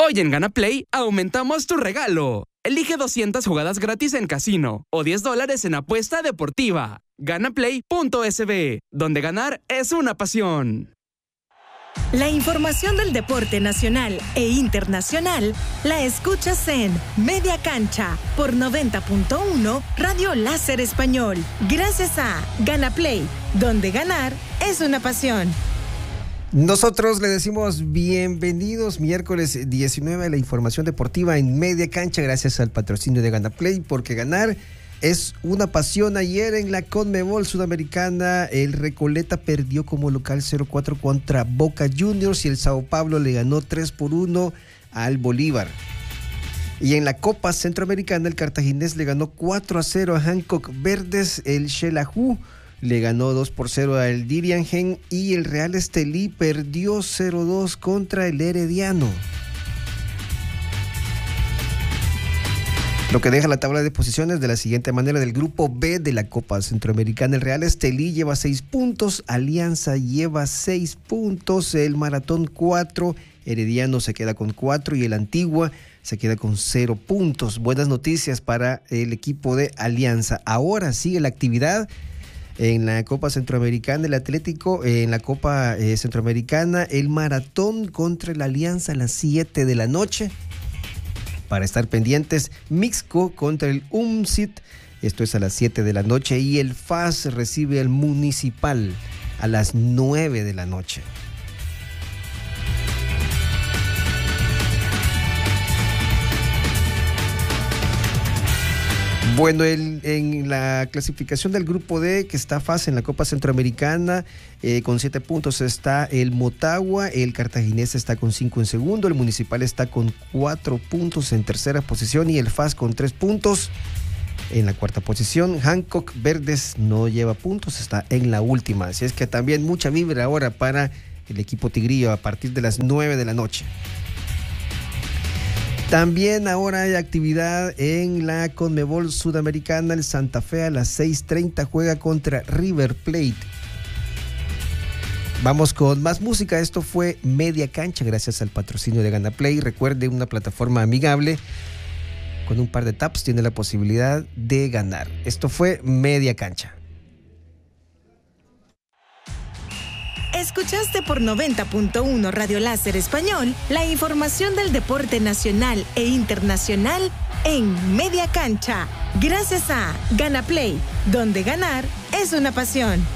Hoy en Gana Play aumentamos tu regalo. Elige 200 jugadas gratis en casino o $10 en apuesta deportiva. Ganaplay.sb, donde ganar es una pasión. La información del deporte nacional e internacional la escuchas en Media Cancha por 90.1 Radio Láser Español. Gracias a Gana Play, donde ganar es una pasión. Nosotros le decimos bienvenidos miércoles 19 a la información deportiva en Media Cancha, gracias al patrocinio de Gana Play, porque ganar es una pasión. Ayer en la CONMEBOL Sudamericana, el Recoleta perdió como local 0-4 contra Boca Juniors y el Sao Paulo le ganó 3-1 al Bolívar. Y en la Copa Centroamericana, el Cartaginés le ganó 4-0 a Hancock Verdes, el Xelajú le ganó 2-0 al Diriangen y el Real Estelí perdió 0-2 contra el Herediano. Lo que deja la tabla de posiciones de la siguiente manera: del grupo B de la Copa Centroamericana, el Real Estelí lleva 6 puntos, Alianza lleva 6 puntos, el Maratón 4, Herediano se queda con 4 y el Antigua se queda con 0 puntos. Buenas noticias para el equipo de Alianza. Ahora sigue la actividad en la Copa Centroamericana, el Atlético en la Copa Centroamericana, el Maratón contra la Alianza a las 7 de la noche. Para estar pendientes, Mixco contra el UMSIT, esto es a las 7 de la noche, y el FAS recibe al Municipal a las 9 de la noche. Bueno, en la clasificación del grupo D, que está FAS en la Copa Centroamericana, con 7 puntos está el Motagua, el Cartaginés está con 5 en segundo, el Municipal está con 4 puntos en tercera posición y el FAS con 3 puntos en la cuarta posición. Hancock Verdes no lleva puntos, está en la última, así es que también mucha vibra ahora para el equipo tigrillo a partir de las 9 de la noche. También ahora hay actividad en la CONMEBOL Sudamericana. El Santa Fe a las 6:30 juega contra River Plate. Vamos con más música. Esto fue Media Cancha gracias al patrocinio de Gana Play. Recuerde, una plataforma amigable. Con un par de taps tiene la posibilidad de ganar. Esto fue Media Cancha. Escuchaste por 90.1 Radio Láser Español la información del deporte nacional e internacional en Media Cancha. Gracias a Gana Play, donde ganar es una pasión.